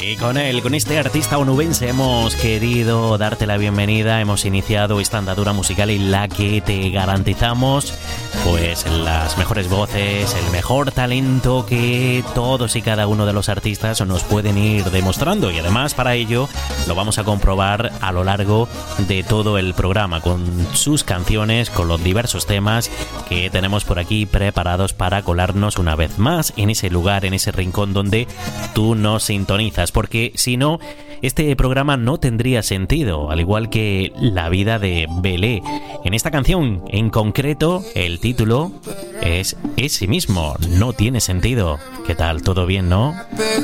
Y con él, con este artista onubense, hemos querido darte la bienvenida. Hemos iniciado esta andadura musical en la que te garantizamos pues las mejores voces, el mejor talento que todos y cada uno de los artistas nos pueden ir demostrando, y además para ello lo vamos a comprobar a lo largo de todo el programa con sus canciones, con los diversos temas que tenemos por aquí preparados para colarnos una vez más en ese lugar, en ese rincón donde tú nos sintonizas, porque si no, este programa no tendría sentido, al igual que la vida de Belé. En esta canción en concreto, el título es ese mismo, No tiene sentido. ¿Qué tal? ¿Todo bien, no?